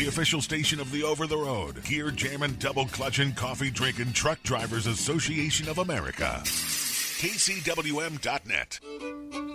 the official station of the Over the Road, Gear Jammin', Double Clutchin', Coffee Drinkin' Truck Drivers Association of America. KCWM.net.